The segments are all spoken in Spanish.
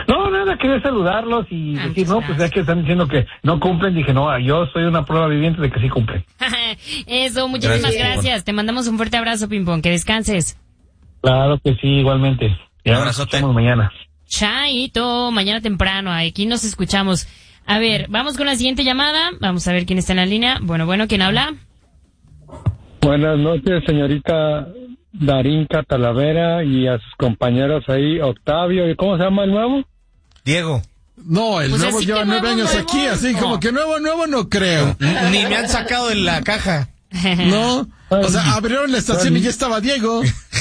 No, nada, quería saludarlos y decir, no, pues ya que están diciendo que no cumplen, dije, no, yo soy una prueba viviente de que sí cumplen. Eso, muchísimas gracias. Te mandamos un fuerte abrazo, Pimpón, que descanses. Claro que sí, igualmente. Un abrazote. Nos vemos mañana. Chaito, mañana temprano, aquí nos escuchamos. A ver, vamos con la siguiente llamada, vamos a ver quién está en la línea. Bueno, ¿quién habla? Buenas noches, señorita Darinka Talavera, y a sus compañeros ahí, Octavio, ¿y cómo se llama el nuevo? Diego. No, el Pues nuevo así lleva que 9 años nuevo, aquí, así no. como que nuevo no creo. Ni me han sacado de la caja. No, o sea, abrieron la estación y ya estaba Diego.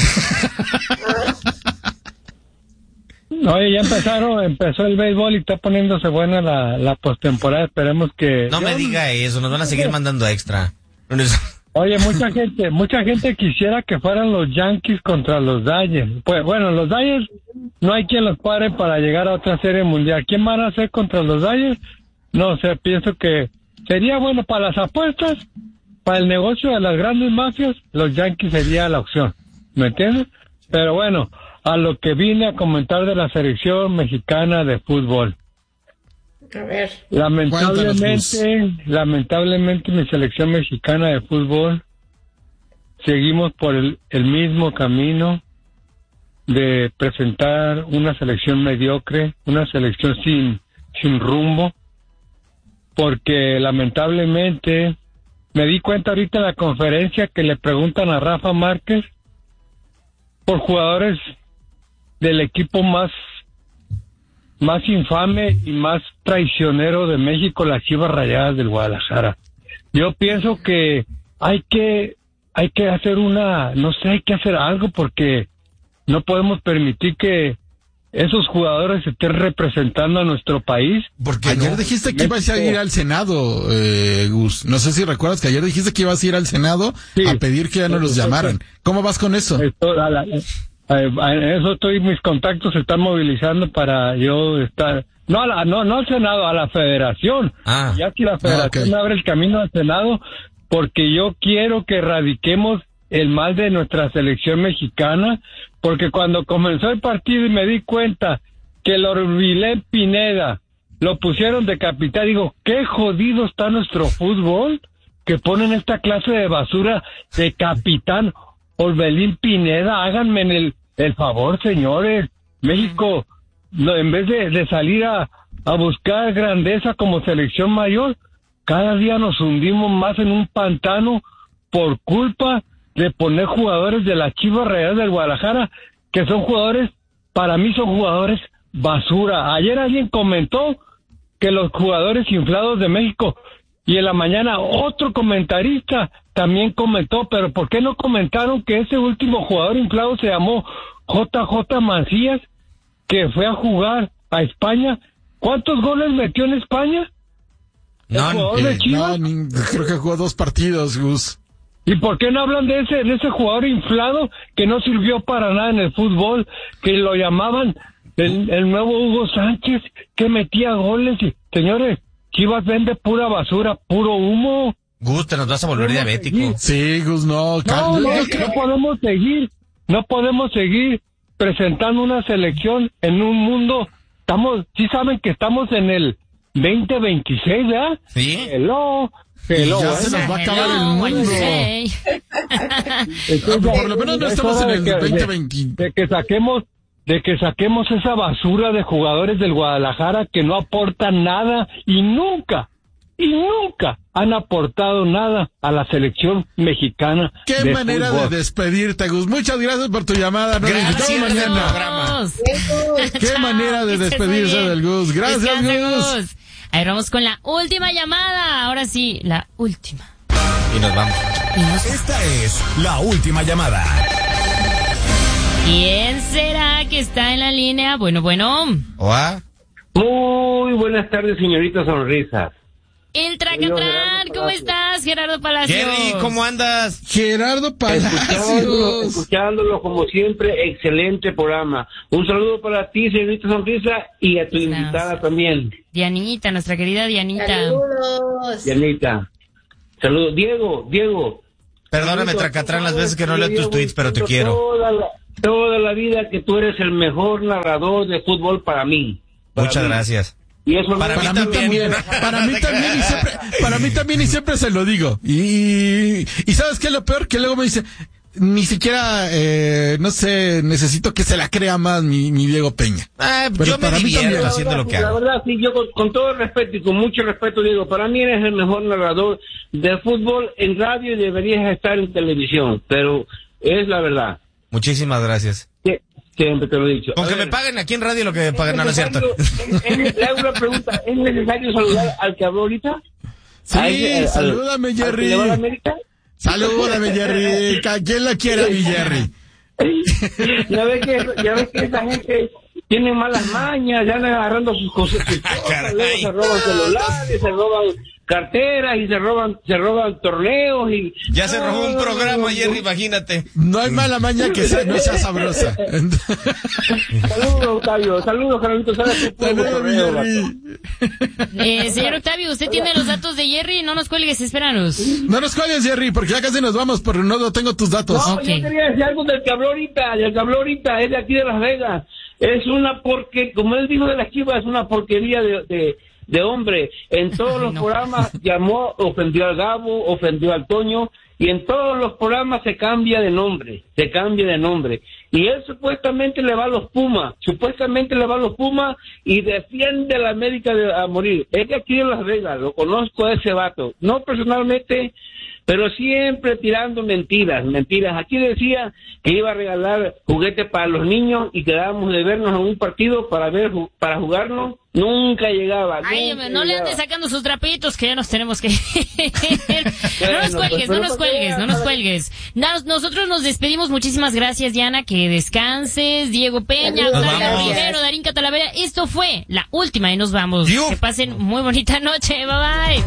Oye, ya empezó el béisbol y está poniéndose buena la postemporada, esperemos que... No me diga eso, nos van a seguir mandando extra. Oye, mucha gente quisiera que fueran los Yankees contra los Dodgers. Pues bueno, los Dodgers no hay quien los pare para llegar a otra serie mundial. ¿Quién van a hacer contra los Dodgers? No sé, pienso que sería bueno para las apuestas, para el negocio de las grandes mafias, los Yankees sería la opción, ¿me entiendes? Pero bueno, a lo que vine a comentar de la selección mexicana de fútbol. A ver. Lamentablemente mi selección mexicana de fútbol seguimos por el mismo camino de presentar una selección mediocre, una selección sin rumbo, porque lamentablemente me di cuenta ahorita en la conferencia que le preguntan a Rafa Márquez por jugadores del equipo más infame y más traicionero de México, las Chivas Rayadas del Guadalajara. Yo pienso que hay que hacer hay que hacer algo, porque no podemos permitir que esos jugadores estén representando a nuestro país. Porque ayer dijiste que ibas a ir al Senado, Gus. No sé si recuerdas que ayer dijiste que ibas a ir al Senado a pedir que ya no los llamaran. ¿Cómo vas con eso? Mis contactos se están movilizando para yo estar... No al Senado, a la Federación. Ya que la Federación abre el camino al Senado, porque yo quiero que erradiquemos el mal de nuestra selección mexicana, porque cuando comenzó el partido y me di cuenta que el Orbelín Pineda lo pusieron de capitán, digo, qué jodido está nuestro fútbol, que ponen esta clase de basura de capitán. Orbelín Pineda, háganme el favor, señores. México, en vez de salir a buscar grandeza como selección mayor, cada día nos hundimos más en un pantano por culpa de poner jugadores de las Chivas Rayadas del Guadalajara, que son jugadores, para mí son jugadores basura. Ayer alguien comentó que los jugadores inflados de México, y en la mañana otro comentarista también comentó, pero ¿por qué no comentaron que ese último jugador inflado se llamó JJ Macías, que fue a jugar a España? ¿Cuántos goles metió en España? Creo que jugó 2 partidos, Gus. ¿Y por qué no hablan de ese jugador inflado que no sirvió para nada en el fútbol, que lo llamaban el nuevo Hugo Sánchez, que metía goles? Y señores, Chivas vende pura basura, puro humo. Gus, te nos vas a volver diabético. Sí, Gus, no podemos seguir presentando una selección en un mundo. Sí saben que estamos en el 2026, ¿verdad? Sí. Hello. Ya se nos va a acabar el mundo. Por lo menos no estamos en el 2020. De que saquemos esa basura de jugadores del Guadalajara que no aportan nada y nunca han aportado nada a la selección mexicana. Qué manera fútbol. de despedirte, Gus. Muchas gracias por tu llamada. Nos Gracias, mañana. Qué manera de despedirse del Gus. Gracias, Gus. A ver, vamos con la última llamada. Ahora sí, la última. Y nos vamos. Esta es la última llamada. ¿Quién será que está en la línea? Bueno. Hola. Muy buenas tardes, señorita Sonrisas. El Tracatrán, ¿cómo estás, Gerardo Palacios? Jerry, ¿cómo andas? Gerardo Palacios. Escuchándolo como siempre, excelente programa. Un saludo para ti, señorita Sonrisa, y a tu invitada también. Dianita, nuestra querida Dianita. Saludos. Dianita. Saludos. Diego. Perdóname, Tracatrán, las veces que no leo tus tweets, pero te quiero. Toda la vida que tú eres el mejor narrador de fútbol para mí. Muchas gracias. Y eso para mí también y siempre se lo digo. Y ¿sabes qué es lo peor? Que luego me dice, ni siquiera, no sé, necesito que se la crea más mi Diego Peña. Pero yo me divierto haciendo lo que hago. La verdad, sí, yo con todo el respeto y con mucho respeto, Diego, para mí eres el mejor narrador de fútbol en radio y deberías estar en televisión, pero es la verdad. Muchísimas gracias. Siempre te lo he dicho. Con que me paguen aquí en radio lo que me paguen, no es cierto. Le hago una pregunta, ¿es necesario saludar al que habló ahorita? Sí, salúdame, Jerry. ¿Le va a la América? Salúdame, Jerry. ¿Quién la quiere, mi Jerry? Ya ves que esa gente tiene malas mañas, ya andan agarrando sus cosas, luego se roban celulares, se roban carteras y se roban torneos y... Ya se robó un programa, Jerry, imagínate. No hay mala maña que no sea sabrosa. Saludos, Octavio. Saludos, Carolito. Saludos, Jerry. Señor Octavio, ¿usted tiene los datos de Jerry? No nos cuelgues, espéranos. No nos cuelgues, Jerry, porque ya casi nos vamos, pero no tengo tus datos. No, yo quería decir algo del que habló ahorita, es de aquí de Las Vegas. Es una como él dijo de las Chivas, es una porquería de hombre. En todos los programas llamó, ofendió al Gabo, ofendió al Toño, y en todos los programas se cambia de nombre. Y él supuestamente le va a los Pumas, y defiende a la América a morir. Es de aquí de Las Vegas, lo conozco a ese vato, no personalmente, pero siempre tirando mentiras. Aquí decía que iba a regalar juguetes para los niños y quedábamos de vernos en un partido para jugarnos. Nunca llegaba. No le andes sacando sus trapitos, que ya nos tenemos que... No nos cuelgues. Nosotros nos despedimos. Muchísimas gracias, Diana. Que descanses. Diego Peña, Octavio Rivero, Darín Catalavera. Esto fue la última y nos vamos. Que pasen muy bonita noche. Bye, bye.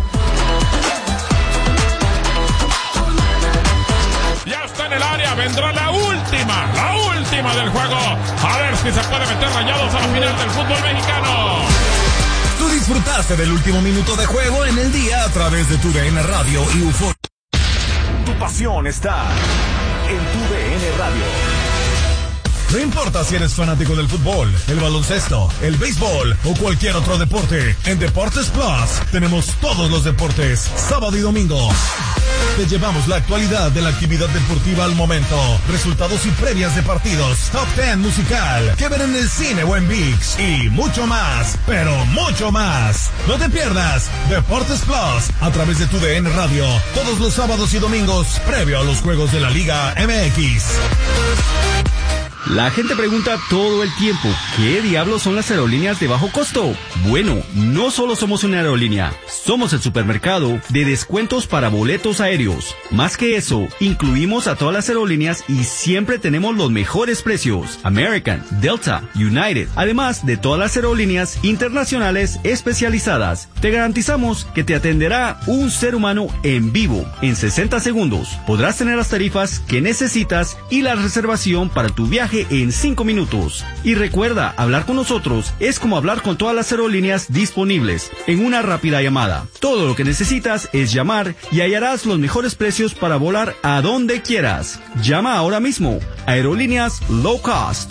Ya está en el área, vendrá la última del juego. A ver si se puede meter Rayados a la final del fútbol mexicano. Tú disfrutaste del último minuto de juego en el día a través de tu DN Radio y UFO. Tu pasión está en tu DN Radio. No importa si eres fanático del fútbol, el baloncesto, el béisbol o cualquier otro deporte, en Deportes Plus tenemos todos los deportes, sábado y domingo. Te llevamos la actualidad de la actividad deportiva al momento, resultados y previas de partidos, top 10 musical, que ver en el cine o en ViX y mucho más, pero mucho más. No te pierdas Deportes Plus a través de tu DN Radio, todos los sábados y domingos, previo a los juegos de la Liga MX. La gente pregunta todo el tiempo, ¿qué diablos son las aerolíneas de bajo costo? Bueno, no solo somos una aerolínea, somos el supermercado de descuentos para boletos aéreos. Más que eso, incluimos a todas las aerolíneas y siempre tenemos los mejores precios. American, Delta, United, además de todas las aerolíneas internacionales especializadas. Te garantizamos que te atenderá un ser humano en vivo. En 60 segundos podrás tener las tarifas que necesitas y la reservación para tu viaje en 5 minutos. Y recuerda, hablar con nosotros es como hablar con todas las aerolíneas disponibles en una rápida llamada. Todo lo que necesitas es llamar y hallarás los mejores precios para volar a donde quieras. Llama ahora mismo. Aerolíneas Low Cost.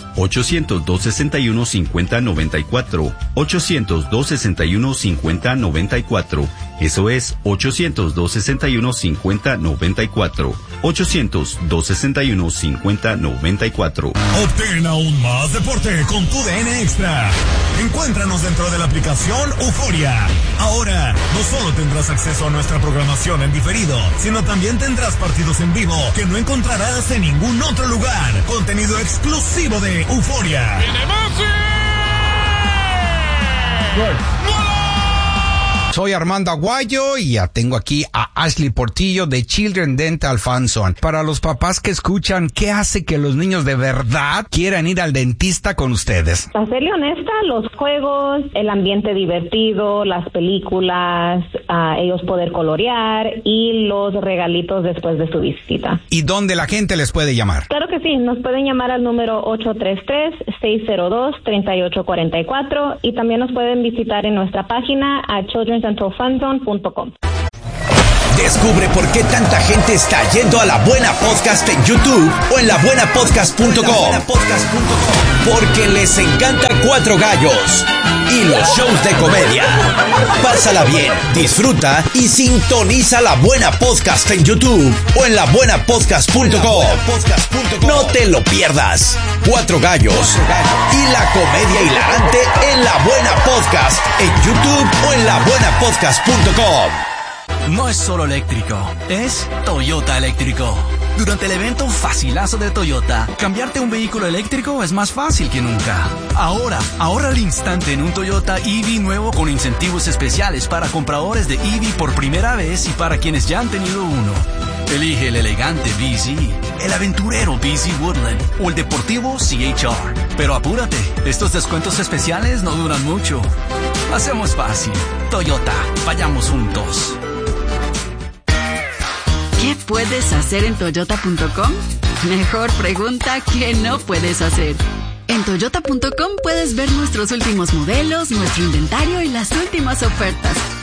800-261-5094. 800-261-5094. Eso es 800-261-5094. 800-261-5094. Obtén aún más deporte con tu DN Extra. Encuéntranos dentro de la aplicación Euforia. Ahora, no solo tendrás acceso a nuestra programación en diferido, sino también tendrás partidos en vivo que no encontrarás en ningún otro lugar. Contenido exclusivo de Euforia. ¡Viene Messi! Soy Armando Aguayo y ya tengo aquí a Ashley Portillo de Children Dental Funson. Para los papás que escuchan, ¿qué hace que los niños de verdad quieran ir al dentista con ustedes? Para serle honesta, los juegos, el ambiente divertido, las películas, ellos poder colorear y los regalitos después de su visita. ¿Y dónde la gente les puede llamar? Claro que sí, nos pueden llamar al número 833-602-3844 y también nos pueden visitar en nuestra página a childrendentalfunzone.com. Descubre por qué tanta gente está yendo a La Buena Podcast en YouTube o en labuenapodcast.com. Porque les encanta Cuatro Gallos y los shows de comedia. Pásala bien, disfruta y sintoniza La Buena Podcast en YouTube o en labuenapodcast.com. No te lo pierdas. Cuatro Gallos y la comedia hilarante en La Buena Podcast en YouTube o en labuenapodcast.com. No es solo eléctrico, es Toyota eléctrico. Durante el evento Facilazo de Toyota, cambiarte un vehículo eléctrico es más fácil que nunca. Ahora, ahorra al instante en un Toyota EV nuevo con incentivos especiales para compradores de EV por primera vez y para quienes ya han tenido uno. Elige el elegante BZ, el aventurero BZ Woodland o el deportivo CHR. Pero apúrate, estos descuentos especiales no duran mucho. Hacemos fácil. Toyota, vayamos juntos. ¿Qué puedes hacer en Toyota.com? Mejor pregunta ¿qué no puedes hacer? En Toyota.com puedes ver nuestros últimos modelos, nuestro inventario y las últimas ofertas.